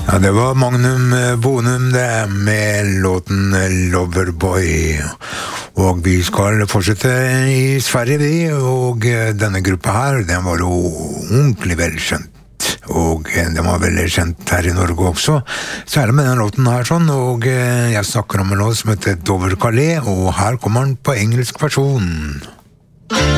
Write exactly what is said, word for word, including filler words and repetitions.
Ja, det var Magnum Bonum det med låten Loverboy. Og vi skal fortsette i Sverige vi, og denne gruppa her, den var jo ordentlig velkjent. Og den var veldig kjent her i Norge også, særlig med den låten her sånn, og jeg snakker om en låt som heter Dover Calais, og her kommer den på engelsk versjon.